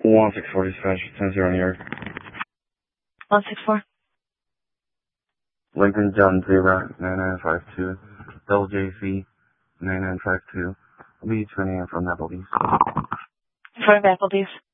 164 dispatch, 10-0 New York. 164. Lincoln John Zebra, 9952, LJC, 9952. I'll be turning in from Applebee's. In front of Applebee's.